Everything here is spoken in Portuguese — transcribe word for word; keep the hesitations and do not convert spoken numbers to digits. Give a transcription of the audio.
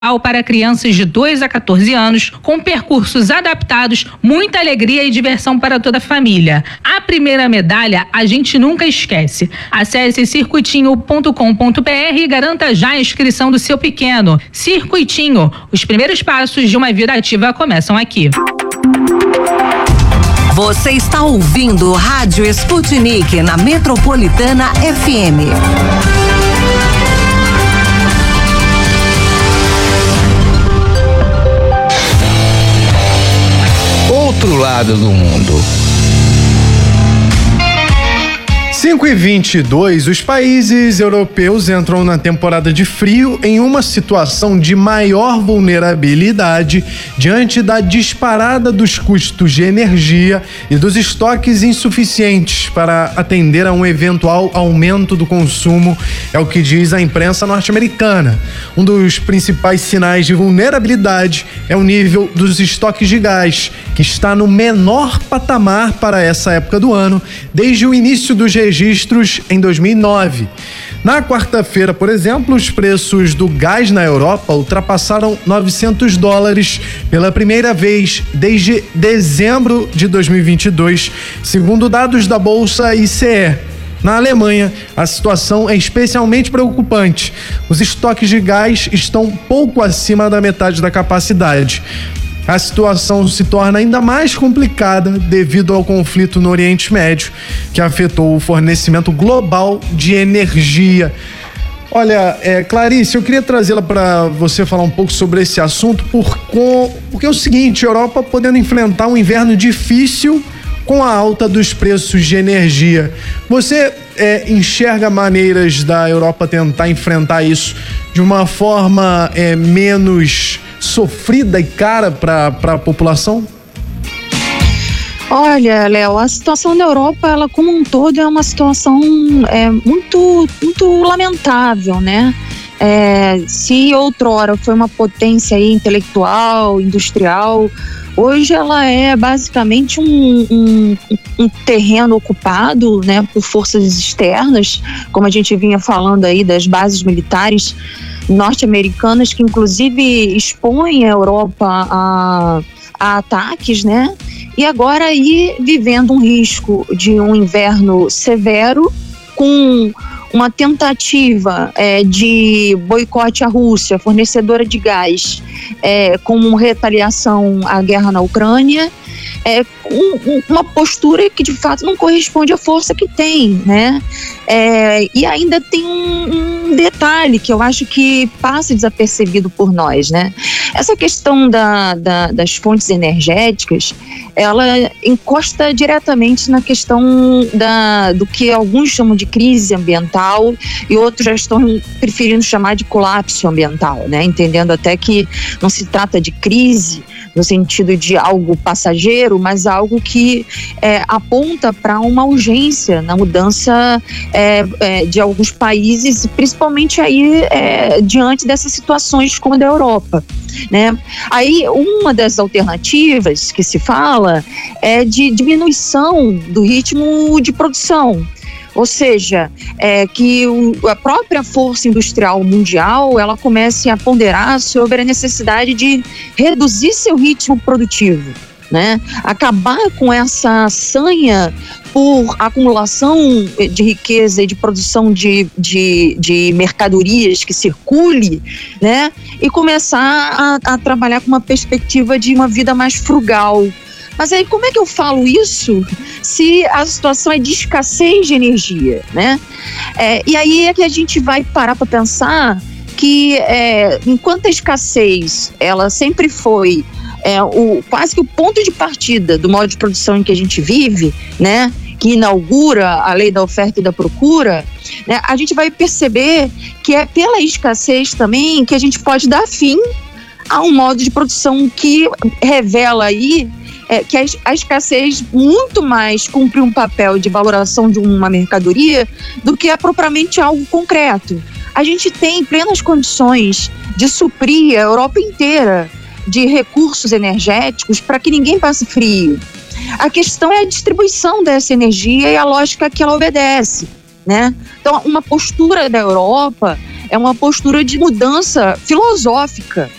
para crianças de dois a quatorze anos, com percursos adaptados, muita alegria e diversão para toda a família. A primeira medalha a gente nunca esquece. Acesse circuitinho ponto com ponto br e garanta já a inscrição do seu pequeno. Circuitinho, os primeiros passos de uma vida ativa começam aqui. Você está ouvindo Rádio Sputnik na Metropolitana F M. Outro lado do mundo. cinco e vinte e dois, os países europeus entram na temporada de frio em uma situação de maior vulnerabilidade diante da disparada dos custos de energia e dos estoques insuficientes para atender a um eventual aumento do consumo, é o que diz a imprensa norte-americana. Um dos principais sinais de vulnerabilidade é o nível dos estoques de gás, que está no menor patamar para essa época do ano desde o início dos registros em dois mil e nove. Na quarta-feira, por exemplo, os preços do gás na Europa ultrapassaram novecentos dólares pela primeira vez desde dezembro de dois mil e vinte e dois, segundo dados da Bolsa I C E. Na Alemanha, a situação é especialmente preocupante. Os estoques de gás estão pouco acima da metade da capacidade. A situação se torna ainda mais complicada devido ao conflito no Oriente Médio, que afetou o fornecimento global de energia. Olha, é, Clarice, eu queria trazê-la para você falar um pouco sobre esse assunto, por, com, porque é o seguinte, a Europa podendo enfrentar um inverno difícil com a alta dos preços de energia. Você é, enxerga maneiras da Europa tentar enfrentar isso de uma forma é, menos sofrida e cara para a população? Olha, Léo, a situação da Europa, ela como um todo é uma situação é, muito, muito lamentável, né? É, se outrora foi uma potência aí intelectual, industrial, hoje ela é basicamente um, um, um terreno ocupado, né, por forças externas, como a gente vinha falando aí das bases militares norte-americanas, que inclusive expõem a Europa a, a ataques, né? E agora aí vivendo um risco de um inverno severo, com uma tentativa é, de boicote à Rússia, fornecedora de gás, é, como retaliação à guerra na Ucrânia, é, um, um, uma postura que de fato não corresponde à força que tem, né? É, e ainda tem um, um detalhe que eu acho que passa desapercebido por nós, né? Essa questão da, da, das fontes energéticas, ela encosta diretamente na questão da, do que alguns chamam de crise ambiental e outros já estão preferindo chamar de colapso ambiental, né? Entendendo até que não se trata de crise no sentido de algo passageiro, mas algo que é, aponta para uma urgência na mudança é, é, de alguns países, principalmente aí é, diante dessas situações como a da Europa, né? Aí uma das alternativas que se fala é de diminuição do ritmo de produção. Ou seja, é, que o, a própria força industrial mundial ela comece a ponderar sobre a necessidade de reduzir seu ritmo produtivo, né? Acabar com essa sanha por acumulação de riqueza e de produção de, de, de mercadorias que circule, né? E começar a, a trabalhar com uma perspectiva de uma vida mais frugal. Mas aí como é que eu falo isso se a situação é de escassez de energia, né? É, e aí é que a gente vai parar para pensar que é, enquanto a escassez ela sempre foi é, o, quase que o ponto de partida do modo de produção em que a gente vive, né? Que inaugura a lei da oferta e da procura, né? A gente vai perceber que é pela escassez também que a gente pode dar fim a um modo de produção que revela aí É, que a, a escassez muito mais cumpre um papel de valoração de uma mercadoria do que é propriamente algo concreto. A gente tem plenas condições de suprir a Europa inteira de recursos energéticos para que ninguém passe frio. A questão é a distribuição dessa energia e a lógica que ela obedece, né? Então, uma postura da Europa é uma postura de mudança filosófica.